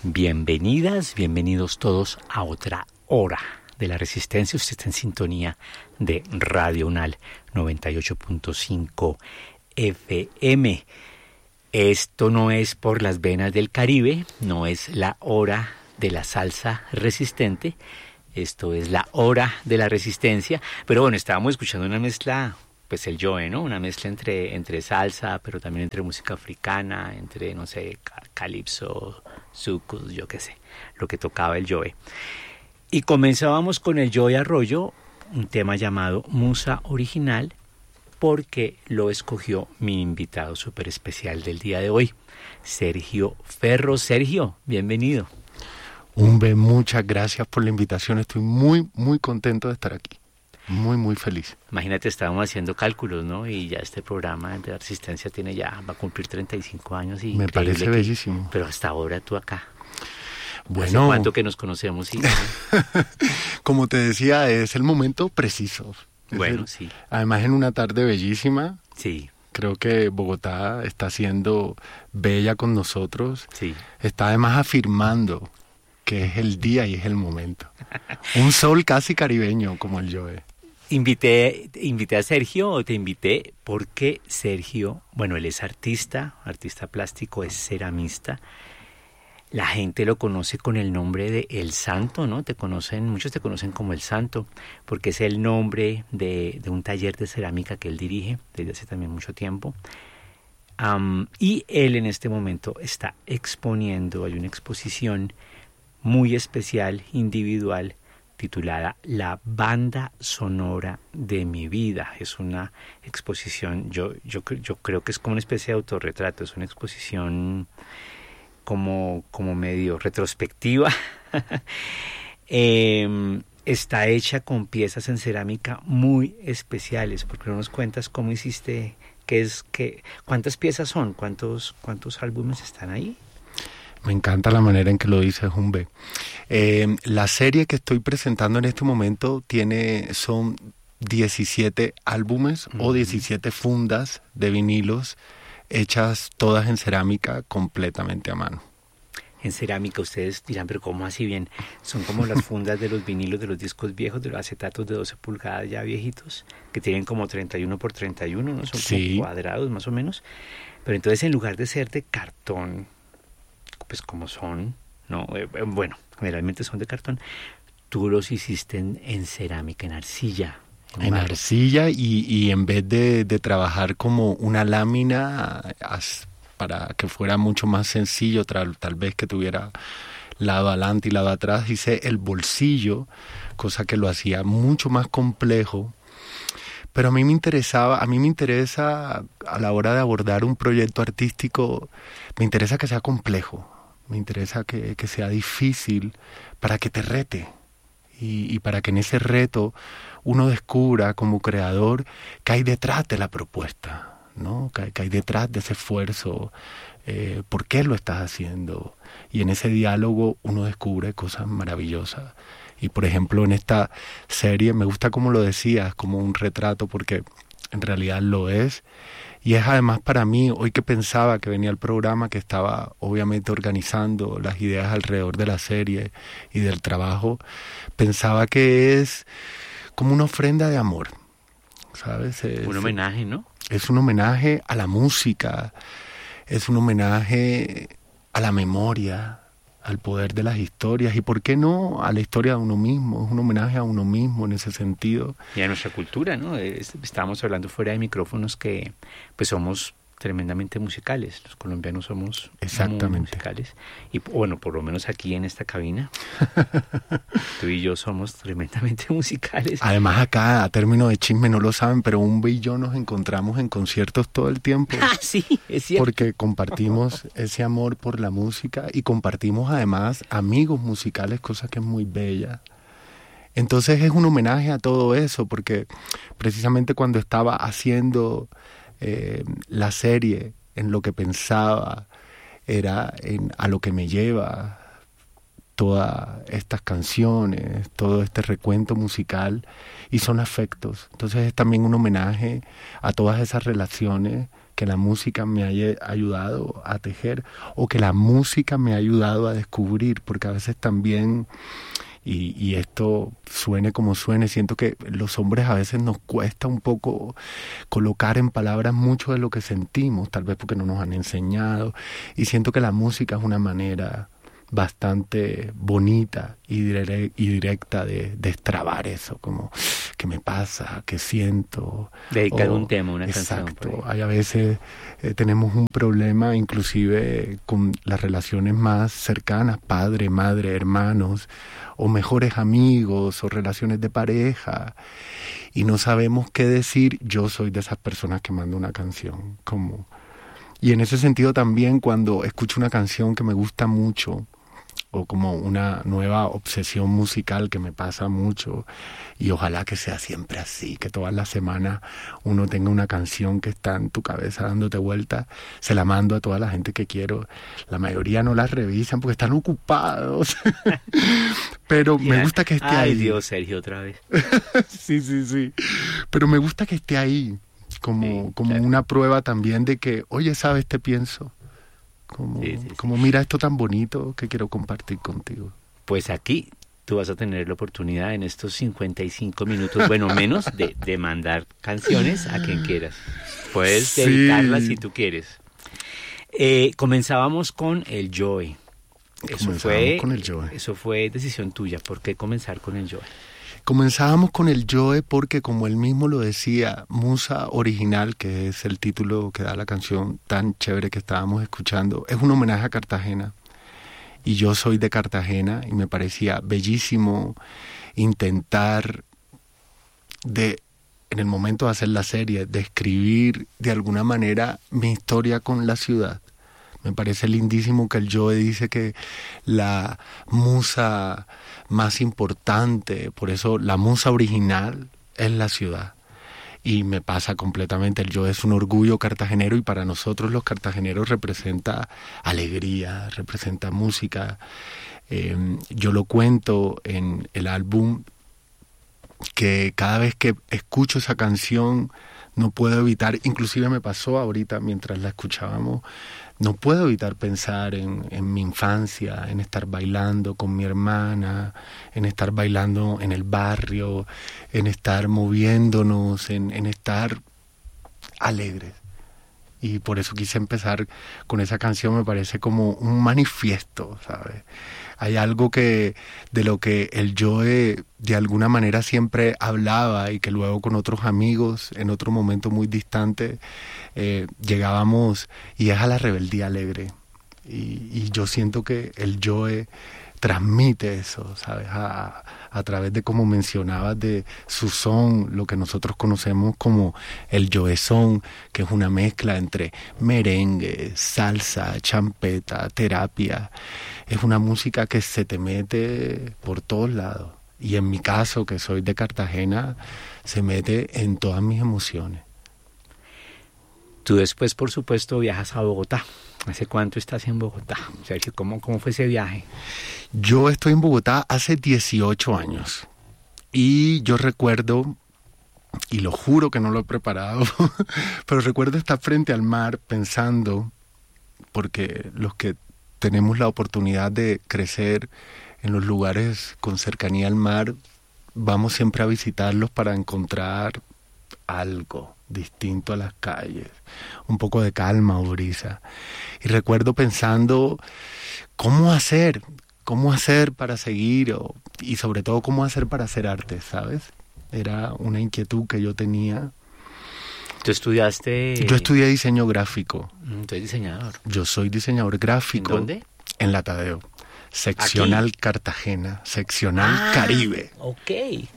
Bienvenidas, bienvenidos todos a otra hora de la Resistencia. Usted está en sintonía de Radio Unal 98.5 FM. Esto no es por las venas del Caribe, no es la hora de la salsa resistente, esto es la hora de la resistencia. Pero bueno, estábamos escuchando una mezcla, pues el Joe, ¿no? Una mezcla entre salsa, pero también entre música africana, entre, no sé, calipso, soukous, yo qué sé, lo que tocaba el Joe. Y comenzábamos con el Joe Arroyo, un tema llamado Musa Original, porque lo escogió mi invitado súper especial del día de hoy, Sergio Ferro. Sergio, bienvenido. Humbe, muchas gracias por la invitación. Estoy muy contento de estar aquí. Muy feliz. Imagínate, estábamos haciendo cálculos, ¿no? Y ya este programa de Resistencia va a cumplir 35 años. Y me parece bellísimo. Pero hasta ahora tú acá. Bueno. ¿Hace cuánto que nos conocemos? Sí. Como te decía, es el momento preciso. Bueno, sí. Además, en una tarde bellísima. Sí. Creo que Bogotá está siendo bella con nosotros. Sí. Está además afirmando que es el día y es el momento. Un sol casi caribeño como el Joe. Invité a Sergio, o te invité porque Sergio, bueno, él es artista plástico, es ceramista. La gente lo conoce con el nombre de El Santo, ¿no? Muchos te conocen como El Santo, porque es el nombre de un taller de cerámica que él dirige desde hace también mucho tiempo. Y él en este momento está exponiendo, hay una exposición muy especial, individual, titulada La Banda Sonora de mi Vida. Es una exposición, yo creo que es como una especie de autorretrato, es una exposición como medio retrospectiva. Está hecha con piezas en cerámica muy especiales. ¿Por qué no nos cuentas cómo hiciste? ¿Cuántas piezas son? ¿Cuántos álbumes están ahí? Me encanta la manera en que lo dices, Humbe. La serie que estoy presentando en este momento son 17 álbumes o 17 fundas de vinilos hechas todas en cerámica completamente a mano. En cerámica, ustedes dirán, pero ¿cómo así bien? Son como las fundas de los vinilos de los discos viejos, de los acetatos de 12 pulgadas ya viejitos, que tienen como 31 por 31, ¿no? Son como cuadrados más o menos. Pero entonces, en lugar de ser de cartón, pues como son, ¿no? Bueno, generalmente son de cartón, tú los hiciste en cerámica, en arcilla. En arcilla y en vez de trabajar como una lámina para que fuera mucho más sencillo, tal vez que tuviera lado adelante y lado atrás, hice el bolsillo, cosa que lo hacía mucho más complejo. Pero a mí me interesa a la hora de abordar un proyecto artístico, me interesa que sea complejo, me interesa que sea difícil para que te rete y para que en ese reto uno descubra como creador qué hay detrás de la propuesta, ¿no? Que hay detrás de ese esfuerzo, por qué lo estás haciendo. Y en ese diálogo uno descubre cosas maravillosas. Y por ejemplo en esta serie me gusta como lo decías, como un retrato, porque en realidad lo es. Y es además para mí, hoy que pensaba que venía el programa, que estaba obviamente organizando las ideas alrededor de la serie y del trabajo, pensaba que es como una ofrenda de amor, ¿sabes? Un homenaje, ¿no? Es un homenaje a la música, es un homenaje a la memoria, al poder de las historias y, ¿por qué no?, a la historia de uno mismo. Es un homenaje a uno mismo en ese sentido. Y a nuestra cultura, ¿no? Estábamos hablando fuera de micrófonos que pues somos tremendamente musicales. Los colombianos somos muy musicales. Y bueno, por lo menos aquí en esta cabina, tú y yo somos tremendamente musicales. Además acá, a término de chisme, no lo saben, pero Humbe y yo nos encontramos en conciertos todo el tiempo. Ah, sí, es cierto. Porque compartimos ese amor por la música y compartimos además amigos musicales, cosa que es muy bella. Entonces es un homenaje a todo eso, porque precisamente cuando estaba haciendo la serie, en lo que pensaba era a lo que me lleva todas estas canciones, todo este recuento musical, y son afectos. Entonces es también un homenaje a todas esas relaciones que la música me haya ayudado a tejer o que la música me ha ayudado a descubrir, porque a veces también, y esto suene como suene, siento que los hombres a veces nos cuesta un poco colocar en palabras mucho de lo que sentimos, tal vez porque no nos han enseñado, y siento que la música es una manera bastante bonita y directa de destrabar eso, como qué me pasa, qué siento. Dedicar un tema, una canción. Exacto. Hay a veces tenemos un problema inclusive con las relaciones más cercanas, padre, madre, hermanos, o mejores amigos, o relaciones de pareja, y no sabemos qué decir. Yo soy de esas personas que mando una canción, como... Y en ese sentido también, cuando escucho una canción que me gusta mucho, o como una nueva obsesión musical que me pasa mucho, y ojalá que sea siempre así, que todas las semanas uno tenga una canción que está en tu cabeza dándote vueltas, se la mando a toda la gente que quiero. La mayoría no la revisan porque están ocupados, pero me gusta que esté ahí. Ay, Dios, Sergio, otra vez. Sí, pero me gusta que esté ahí, como claro, una prueba también de que, oye, ¿sabes? Te pienso. Como mira esto tan bonito que quiero compartir contigo. Pues aquí tú vas a tener la oportunidad en estos 55 minutos, bueno, menos, de mandar canciones a quien quieras. Puedes dedicarlas si tú quieres. Comenzábamos con el Joe. Eso fue decisión tuya. ¿Por qué comenzar con el Joe? Comenzábamos con el Joe porque, como él mismo lo decía, Musa Original, que es el título que da la canción tan chévere que estábamos escuchando, es un homenaje a Cartagena. Y yo soy de Cartagena y me parecía bellísimo intentar, en el momento de hacer la serie, de escribir de alguna manera mi historia con la ciudad. Me parece lindísimo que el Joe dice que la musa más importante, por eso la musa original es la ciudad. Y me pasa completamente, el Joe es un orgullo cartagenero y para nosotros los cartageneros representa alegría, representa música. Yo lo cuento en el álbum que cada vez que escucho esa canción no puedo evitar, inclusive me pasó ahorita mientras la escuchábamos, no puedo evitar pensar en mi infancia, en estar bailando con mi hermana, en estar bailando en el barrio, en estar moviéndonos, en estar alegres. Y por eso quise empezar con esa canción, me parece como un manifiesto, ¿sabes? Hay algo de lo que el Joe de alguna manera siempre hablaba y que luego con otros amigos en otro momento muy distante llegábamos, y es a la rebeldía alegre. Y yo siento que el Joe transmite eso, ¿sabes? A través de, como mencionabas, de su son, lo que nosotros conocemos como el Joe son, que es una mezcla entre merengue, salsa, champeta, terapia. Es una música que se te mete por todos lados. Y en mi caso, que soy de Cartagena, se mete en todas mis emociones. Tú después, por supuesto, viajas a Bogotá. ¿Hace cuánto estás en Bogotá? Sergio, ¿cómo fue ese viaje? Yo estoy en Bogotá hace 18 años. Y yo recuerdo, y lo juro que no lo he preparado, pero recuerdo estar frente al mar pensando, porque los que tenemos la oportunidad de crecer en los lugares con cercanía al mar, vamos siempre a visitarlos para encontrar algo distinto a las calles, un poco de calma o brisa. Y recuerdo pensando, ¿cómo hacer para seguir? Y sobre todo, ¿cómo hacer para hacer arte, sabes? Era una inquietud que yo tenía. ¿Tú estudiaste? Yo estudié diseño gráfico. ¿Tú eres diseñador? Yo soy diseñador gráfico. ¿En dónde? En la Tadeo. Seccional ¿aquí? Cartagena, seccional Caribe. Ok.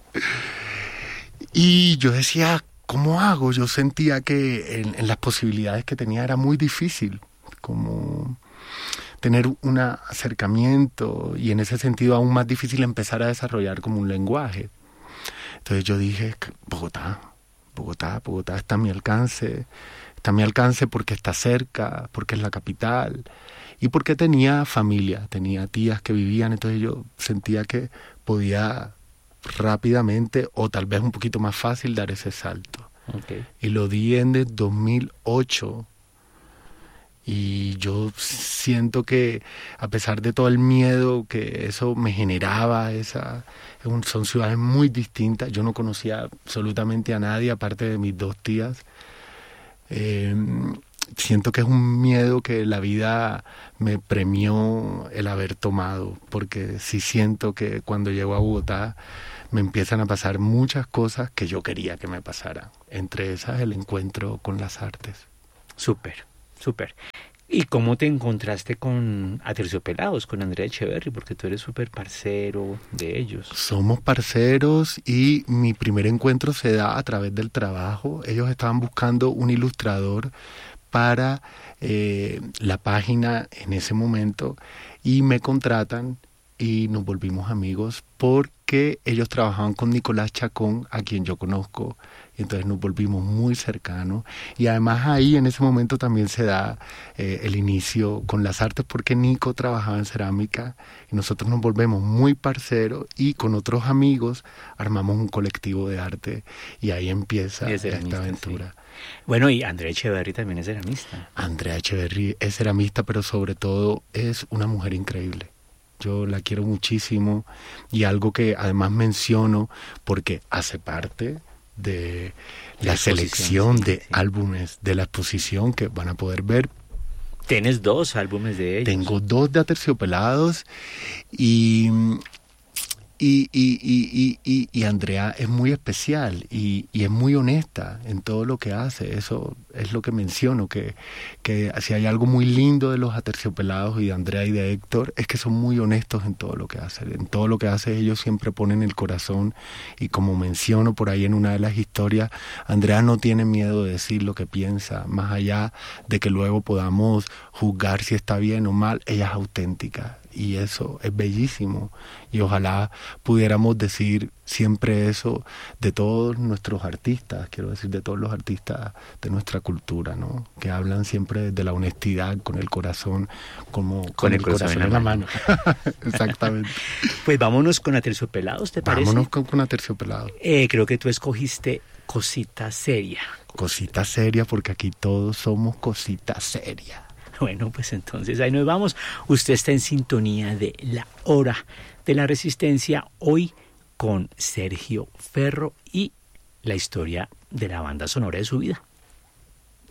Y yo decía, ¿cómo hago? Yo sentía que en las posibilidades que tenía era muy difícil, como tener un acercamiento, y en ese sentido aún más difícil empezar a desarrollar como un lenguaje. Entonces yo dije, Bogotá está a mi alcance porque está cerca, porque es la capital, y porque tenía familia, tenía tías que vivían, entonces yo sentía que podía rápidamente o tal vez un poquito más fácil dar ese salto. Okay. Y lo di en el 2008 Y yo siento que a pesar de todo el miedo que eso me generaba, son ciudades muy distintas. Yo no conocía absolutamente a nadie aparte de mis 2 tías. Siento que es un miedo que la vida me premió el haber tomado, porque sí siento que cuando llego a Bogotá me empiezan a pasar muchas cosas que yo quería que me pasaran. Entre esas, el encuentro con las artes. Súper, súper. ¿Y cómo te encontraste con Aterciopelados, con Andrea Echeverry? Porque tú eres súper parcero de ellos. Somos parceros y mi primer encuentro se da a través del trabajo. Ellos estaban buscando un ilustrador para la página en ese momento y me contratan y nos volvimos amigos porque ellos trabajaban con Nicolás Chacón, a quien yo conozco, y entonces nos volvimos muy cercanos. Y además ahí en ese momento también se da el inicio con las artes, porque Nico trabajaba en cerámica y nosotros nos volvemos muy parceros y con otros amigos armamos un colectivo de arte y ahí empieza esta aventura. Sí. Bueno, y Andrea Echeverry también es ceramista. Andrea Echeverry es ceramista, pero sobre todo es una mujer increíble. Yo la quiero muchísimo y algo que además menciono porque hace parte de la selección de álbumes de la exposición que van a poder ver. Tienes 2 álbumes de ellos. Tengo 2 de Aterciopelados y Andrea es muy especial y es muy honesta en todo lo que hace. Eso es lo que menciono, que si hay algo muy lindo de los Aterciopelados y de Andrea y de Héctor, es que son muy honestos en todo lo que hacen. En todo lo que hacen ellos siempre ponen el corazón y como menciono por ahí en una de las historias, Andrea no tiene miedo de decir lo que piensa, más allá de que luego podamos juzgar si está bien o mal, ella es auténtica. Y eso es bellísimo y ojalá pudiéramos decir siempre eso de todos nuestros artistas, quiero decir de todos los artistas de nuestra cultura, ¿no? Que hablan siempre de la honestidad con el corazón, como con el corazón en la mano. Exactamente. Pues vámonos con Aterciopelados, ¿te parece? Vámonos con Aterciopelados. Creo que tú escogiste Cosita Seria. Cosita Seria, porque aquí todos somos cosita seria. Bueno, pues entonces ahí nos vamos. Usted está en sintonía de La Hora de la Resistencia, hoy con Sergio Ferro y la historia de la banda sonora de su vida.